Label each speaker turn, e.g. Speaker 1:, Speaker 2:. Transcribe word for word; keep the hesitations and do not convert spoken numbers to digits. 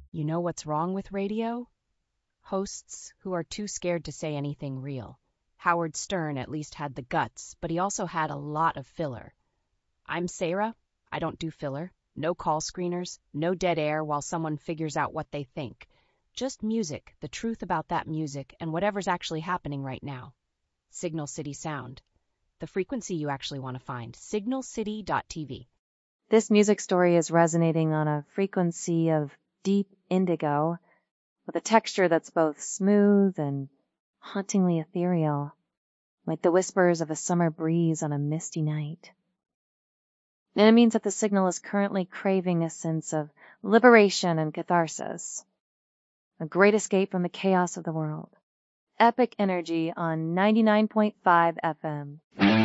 Speaker 1: You know what's wrong with radio? Hosts who are too scared to say anything real. Howard Stern at least had the guts, but he also had a lot of filler. I'm Sarah. I don't do filler. No call screeners, no dead air while someone figures out what they think. Just music, the truth about that music, and whatever's actually happening right now. Signal City Sound. The frequency you actually want to find. signal city dot t v.
Speaker 2: This music story is resonating on a frequency of deep indigo with a texture that's both smooth and hauntingly ethereal, like the whispers of a summer breeze on a misty night. And it means that the signal is currently craving a sense of liberation and catharsis, a great escape from the chaos of the world. Epic energy on ninety-nine point five F M.